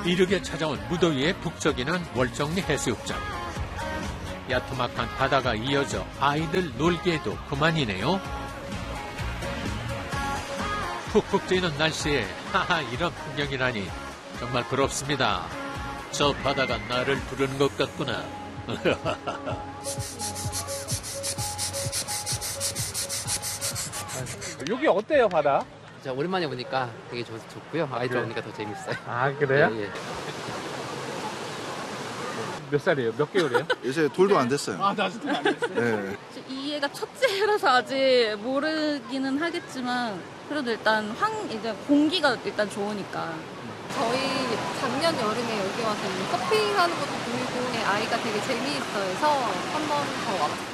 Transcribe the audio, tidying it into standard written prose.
이르게 찾아온 무더위에 북적이는 월정리 해수욕장. 야트막한 바다가 이어져 아이들 놀기에도 그만이네요. 푹푹 찌는 날씨에 하하 이런 풍경이라니 정말 부럽습니다. 저 바다가 나를 부르는 것 같구나. 여기 어때요, 바다? 진짜 오랜만에 오니까 되게 좋고요. 아이들 오니까 더 재밌어요. 아, 그래요? 예, 예. 몇 살이에요? 몇 개월이에요? 요새 돌도 안 됐어요. 아, 아직도 안 됐어요? 네. 이 애가 첫째라서 아직 모르기는 하겠지만 그래도 일단 이제 공기가 일단 좋으니까. 저희 작년 여름에 여기 와서 서핑하는 것도 보이고 아이가 되게 재미있어 해서 한 번 더 왔어요.